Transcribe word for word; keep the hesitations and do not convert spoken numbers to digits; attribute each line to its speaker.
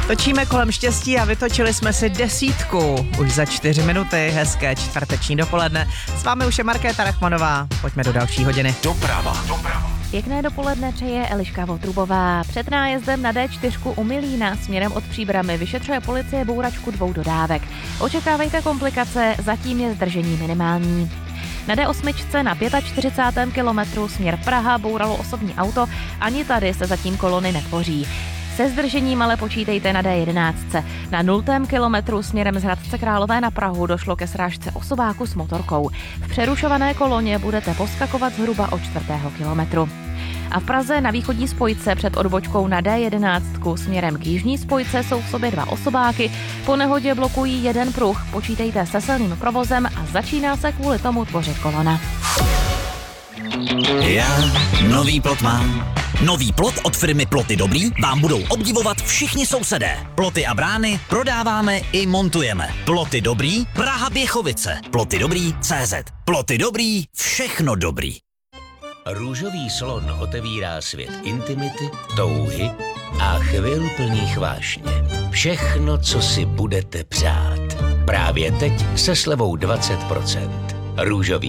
Speaker 1: Točíme kolem štěstí a vytočili jsme si desítku. Už za čtyři minuty, hezké čtvrteční dopoledne. S vámi už je Markéta Rachmanová. Pojďme do další hodiny.
Speaker 2: Doprava. Doprava.
Speaker 3: Pěkné dopoledne přeje Eliška Votrubová. Před nájezdem na dé čtyři u Milína směrem od Příbrami vyšetřuje policie bouračku dvou dodávek. Očekávejte komplikace, zatím je zdržení minimální. Na dé osm na čtyřicátém pátém kilometru směr Praha bouralo osobní auto, ani tady se zatím kolony netvoří. Se zdržením ale počítejte na dé jedenáct. Na nultém kilometru směrem z Hradce Králové na Prahu došlo ke srážce osobáku s motorkou. V přerušované koloně budete poskakovat zhruba o čtvrtého kilometru. A v Praze na východní spojce před odbočkou na dé jedenáct směrem k jižní spojce jsou v sobě dva osobáky. Po nehodě blokují jeden pruh. Počítejte se silným provozem a začíná se kvůli tomu tvořit kolona.
Speaker 2: Já nový plot mám. Nový plot od firmy Ploty Dobrý vám budou obdivovat všichni sousedé. Ploty a brány prodáváme i montujeme. Ploty Dobrý, Praha Běchovice. Ploty Dobrý tečka cé zet. Ploty Dobrý, všechno dobrý.
Speaker 4: Růžový slon otevírá svět intimity, touhy a chvil plných vášně. Všechno, co si budete přát. Právě teď se slevou dvacet procent. Růžový